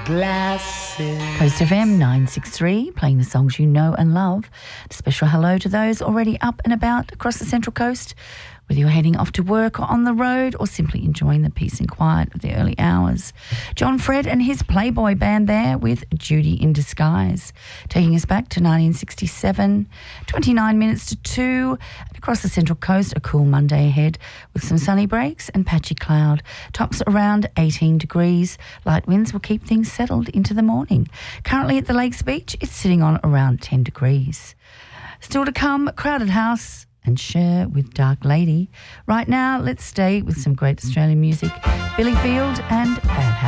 glasses. Coast FM 963, playing the songs you know and love. A special hello to those already up and about across the Central Coast, whether you're heading off to work or on the road or simply enjoying the peace and quiet of the early hours. John Fred and his Playboy band there with Judy in Disguise, taking us back to 1967, 29 minutes to 2. And across the Central Coast, a cool Monday ahead with some sunny breaks and patchy cloud. Tops around 18 degrees. Light winds will keep things settled into the morning. Currently at the Lakes Beach, it's sitting on around 10 degrees. Still to come, Crowded House and Cher with Dark Lady. Right now, let's stay with some great Australian music. Billy Field and Bad Habits.